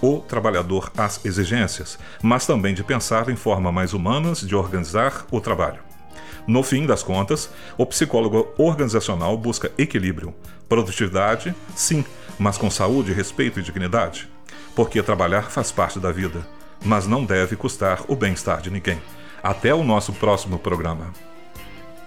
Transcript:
o trabalhador às exigências, mas também de pensar em formas mais humanas de organizar o trabalho. No fim das contas, o psicólogo organizacional busca equilíbrio, produtividade, sim, mas com saúde, respeito e dignidade. Porque trabalhar faz parte da vida, mas não deve custar o bem-estar de ninguém. Até o nosso próximo programa.